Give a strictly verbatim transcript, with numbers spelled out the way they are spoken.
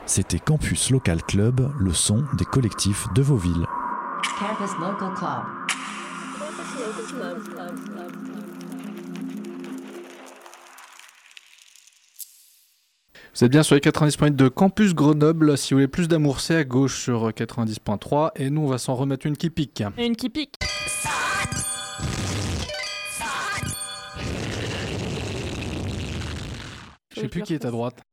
C'était Campus Local Club, le son des collectifs de vos villes. Campus Local Club. Vous êtes bien sur les quatre-vingt-dix point huit de Campus Grenoble. Si vous voulez plus d'amour, c'est à gauche sur quatre-vingt-dix point trois. Et nous, on va s'en remettre une qui pique. Une qui pique. Je sais plus qui est à droite.